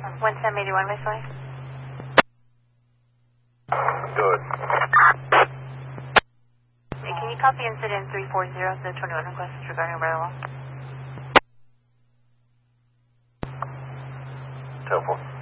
1781, Viceroy. Good. Hey, can you copy incident 340, the 21 request regarding Brother Wall? 10-4.